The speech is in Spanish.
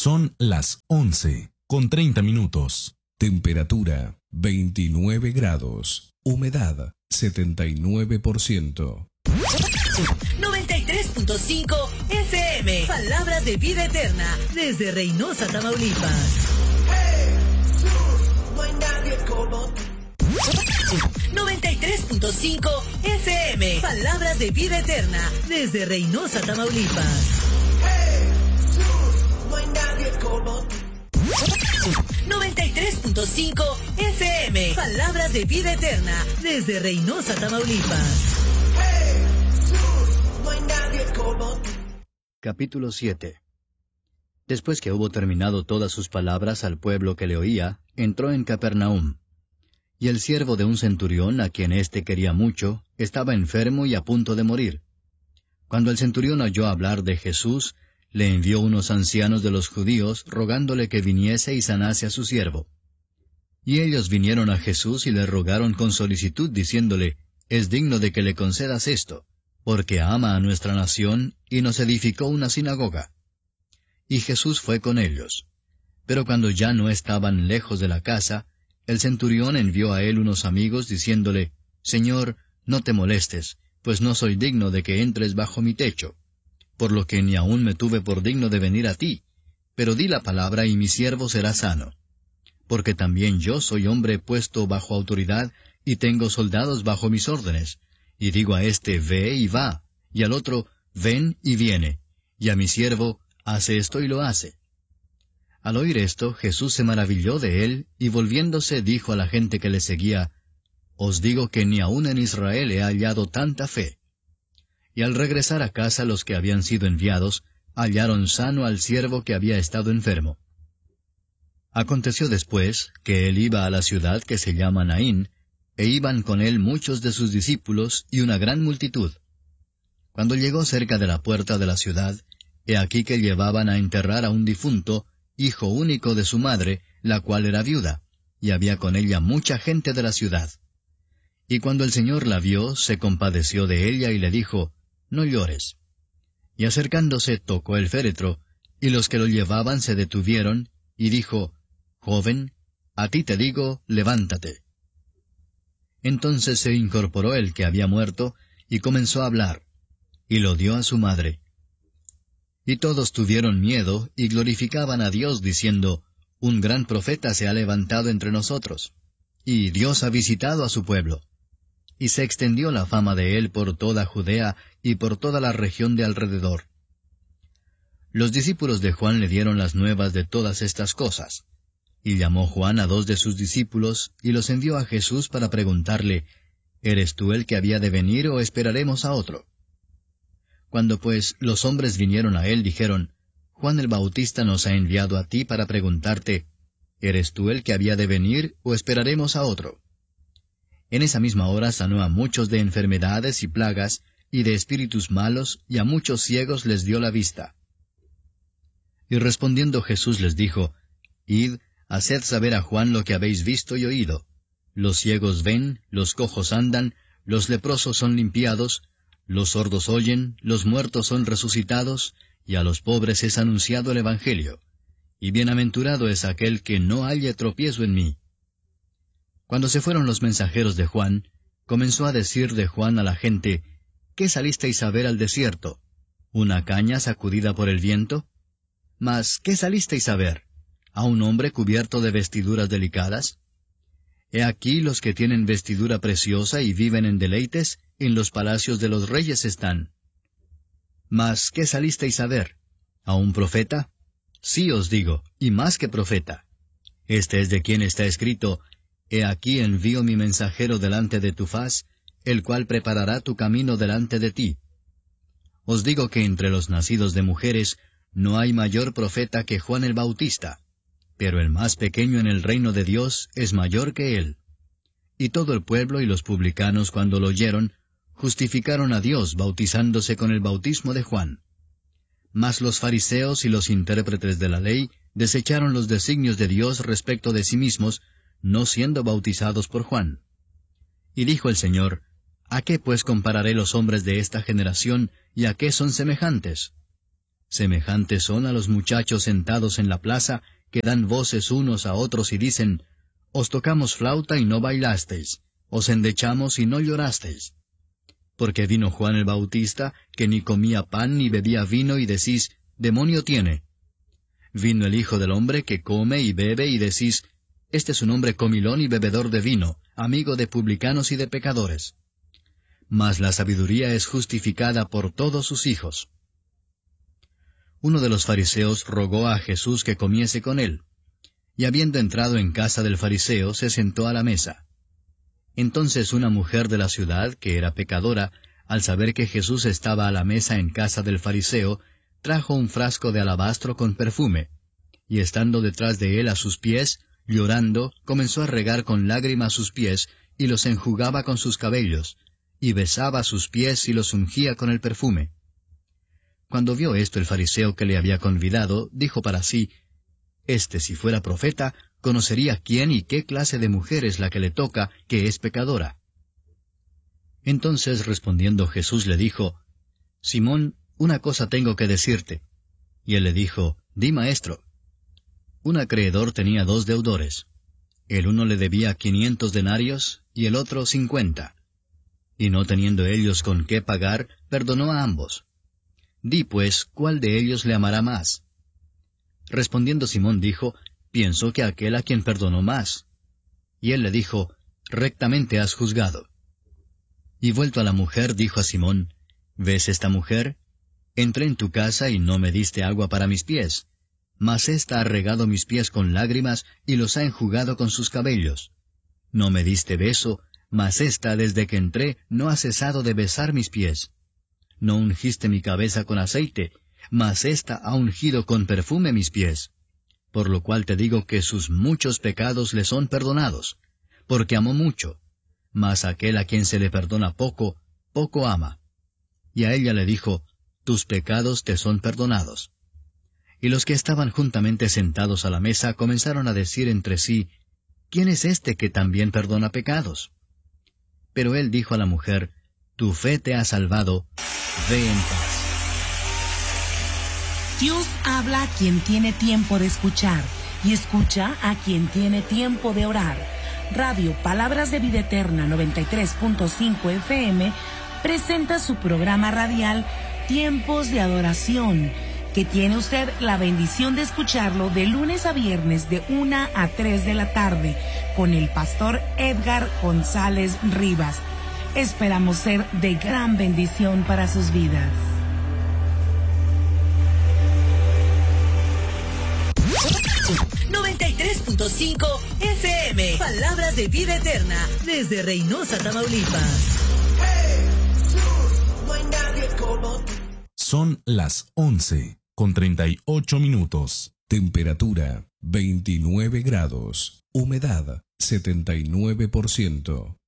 Son las 11:30. Temperatura 29 grados. Humedad 79%. 93.5 FM. Palabras de vida eterna. Desde Reynosa, Tamaulipas. 93.5 FM. Palabras de vida eterna. Desde Reynosa, Tamaulipas. 93.5 FM. Palabras de vida eterna. Desde Reynosa, Tamaulipas. Capítulo 7. Después que hubo terminado todas sus palabras al pueblo que le oía, entró en Capernaum. Y el siervo de un centurión, a quien éste quería mucho, estaba enfermo y a punto de morir. Cuando el centurión oyó hablar de Jesús, le envió unos ancianos de los judíos, rogándole que viniese y sanase a su siervo. Y ellos vinieron a Jesús y le rogaron con solicitud, diciéndole, «Es digno de que le concedas esto, porque ama a nuestra nación y nos edificó una sinagoga». Y Jesús fue con ellos. Pero cuando ya no estaban lejos de la casa, el centurión envió a él unos amigos, diciéndole, «Señor, no te molestes, pues no soy digno de que entres bajo mi techo, por lo que ni aun me tuve por digno de venir a ti, pero di la palabra y mi siervo será sano. Porque también yo soy hombre puesto bajo autoridad, y tengo soldados bajo mis órdenes, y digo a este, ve y va, y al otro, ven y viene, y a mi siervo, hace esto y lo hace». Al oír esto, Jesús se maravilló de él, y volviéndose dijo a la gente que le seguía, «Os digo que ni aun en Israel he hallado tanta fe». Y al regresar a casa los que habían sido enviados, hallaron sano al siervo que había estado enfermo. Aconteció después que él iba a la ciudad que se llama Naín, e iban con él muchos de sus discípulos y una gran multitud. Cuando llegó cerca de la puerta de la ciudad, he aquí que llevaban a enterrar a un difunto, hijo único de su madre, la cual era viuda, y había con ella mucha gente de la ciudad. Y cuando el Señor la vio, se compadeció de ella y le dijo, «No llores». Y acercándose tocó el féretro, y los que lo llevaban se detuvieron, y dijo, «Joven, a ti te digo, levántate». Entonces se incorporó el que había muerto, y comenzó a hablar, y lo dio a su madre. Y todos tuvieron miedo, y glorificaban a Dios, diciendo, «Un gran profeta se ha levantado entre nosotros, y Dios ha visitado a su pueblo». Y se extendió la fama de él por toda Judea y por toda la región de alrededor. Los discípulos de Juan le dieron las nuevas de todas estas cosas. Y llamó Juan a 2 de sus discípulos, y los envió a Jesús para preguntarle, ¿Eres tú el que había de venir, o esperaremos a otro? Cuando pues los hombres vinieron a él, dijeron, Juan el Bautista nos ha enviado a ti para preguntarte, ¿eres tú el que había de venir, o esperaremos a otro? En esa misma hora sanó a muchos de enfermedades y plagas, y de espíritus malos, y a muchos ciegos les dio la vista. Y respondiendo Jesús les dijo, Id, haced saber a Juan lo que habéis visto y oído. Los ciegos ven, los cojos andan, los leprosos son limpiados, los sordos oyen, los muertos son resucitados, y a los pobres es anunciado el Evangelio. Y bienaventurado es aquel que no halle tropiezo en mí. Cuando se fueron los mensajeros de Juan, comenzó a decir de Juan a la gente, ¿qué salisteis a ver al desierto? ¿Una caña sacudida por el viento? Mas, ¿qué salisteis a ver? ¿A un hombre cubierto de vestiduras delicadas? He aquí los que tienen vestidura preciosa y viven en deleites, en los palacios de los reyes están. Mas, ¿qué salisteis a ver? ¿A un profeta? Sí os digo, y más que profeta. Este es de quien está escrito, He aquí envío mi mensajero delante de tu faz, el cual preparará tu camino delante de ti. Os digo que entre los nacidos de mujeres no hay mayor profeta que Juan el Bautista, pero el más pequeño en el reino de Dios es mayor que él. Y todo el pueblo y los publicanos, cuando lo oyeron, justificaron a Dios bautizándose con el bautismo de Juan. Mas los fariseos y los intérpretes de la ley desecharon los designios de Dios respecto de sí mismos, no siendo bautizados por Juan. Y dijo el Señor, ¿a qué pues compararé los hombres de esta generación, y a qué son semejantes? Semejantes son a los muchachos sentados en la plaza, que dan voces unos a otros y dicen, Os tocamos flauta y no bailasteis, os endechamos y no llorasteis. Porque vino Juan el Bautista, que ni comía pan ni bebía vino, y decís, Demonio tiene. Vino el Hijo del Hombre, que come y bebe, y decís, Este es un hombre comilón y bebedor de vino, amigo de publicanos y de pecadores. Mas la sabiduría es justificada por todos sus hijos. Uno de los fariseos rogó a Jesús que comiese con él, y habiendo entrado en casa del fariseo, se sentó a la mesa. Entonces una mujer de la ciudad, que era pecadora, al saber que Jesús estaba a la mesa en casa del fariseo, trajo un frasco de alabastro con perfume, y estando detrás de él a sus pies, llorando, comenzó a regar con lágrimas sus pies, y los enjugaba con sus cabellos, y besaba sus pies y los ungía con el perfume. Cuando vio esto el fariseo que le había convidado, dijo para sí, Este, si fuera profeta, conocería quién y qué clase de mujer es la que le toca, que es pecadora. Entonces respondiendo Jesús le dijo, Simón, una cosa tengo que decirte. Y él le dijo, Di, maestro. Un acreedor tenía 2 deudores. El uno le debía 500 denarios y el otro 50. Y no teniendo ellos con qué pagar, perdonó a ambos. Di pues, ¿cuál de ellos le amará más? Respondiendo Simón dijo, Pienso que aquel a quien perdonó más. Y él le dijo, Rectamente has juzgado. Y vuelto a la mujer, dijo a Simón, ¿Ves esta mujer? Entré en tu casa y no me diste agua para mis pies, mas ésta ha regado mis pies con lágrimas y los ha enjugado con sus cabellos. No me diste beso, mas ésta desde que entré no ha cesado de besar mis pies. No ungiste mi cabeza con aceite, mas ésta ha ungido con perfume mis pies. Por lo cual te digo que sus muchos pecados le son perdonados, porque amó mucho. Mas aquel a quien se le perdona poco, poco ama. Y a ella le dijo, Tus pecados te son perdonados. Y los que estaban juntamente sentados a la mesa comenzaron a decir entre sí, ¿Quién es este que también perdona pecados? Pero él dijo a la mujer, Tu fe te ha salvado, ve en paz. Dios habla a quien tiene tiempo de escuchar y escucha a quien tiene tiempo de orar. Radio Palabras de Vida Eterna 93.5 FM presenta su programa radial Tiempos de Adoración, que tiene usted la bendición de escucharlo de lunes a viernes de 1 a 3 de la tarde con el pastor Edgar González Rivas. Esperamos ser de gran bendición para sus vidas. .5 FM. Palabras de Vida Eterna desde Reynosa, Tamaulipas. Son las 11:38. Temperatura 29 grados. Humedad 79%.